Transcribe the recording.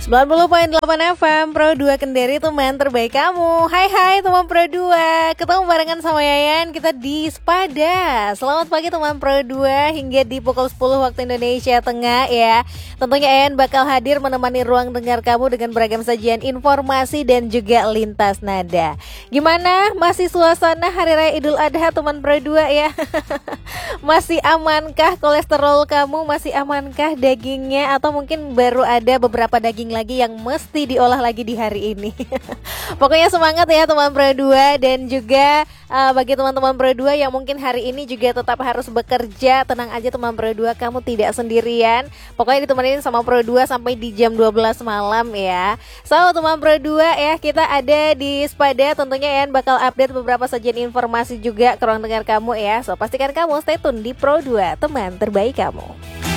90.8 FM Pro 2 Kendari, teman terbaik kamu. Hai teman Pro 2. Ketemu barengan sama Yayan, kita di Spada. Selamat pagi teman Pro 2, hingga di pukul 10 waktu Indonesia Tengah ya. Tentunya Yayan bakal hadir menemani ruang dengar kamu dengan beragam sajian informasi dan juga lintas nada. Gimana? Masih suasana Hari Raya Idul Adha teman Pro 2 ya? Masih amankah kolesterol kamu? Masih amankah dagingnya? Atau mungkin baru ada beberapa daging lagi yang mesti diolah lagi di hari ini? Pokoknya semangat ya teman Pro 2. Dan juga bagi teman-teman Pro 2 yang mungkin hari ini juga tetap harus bekerja, tenang aja teman Pro 2, kamu tidak sendirian. Pokoknya ditemenin sama Pro 2 sampai di jam 12 malam ya. So teman Pro 2 ya, kita ada di Spada. Tentunya Yan bakal update beberapa sajian informasi juga ke ruang dengar kamu ya. So pastikan kamu stay tune di Pro 2, teman terbaik kamu.